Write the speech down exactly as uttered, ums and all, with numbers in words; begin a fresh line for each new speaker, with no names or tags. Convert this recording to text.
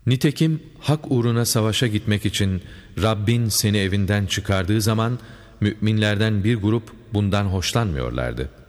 Nitekim hak uğruna savaşa gitmek için Rabbin seni evinden çıkardığı zaman müminlerden bir grup bundan hoşlanmıyorlardı.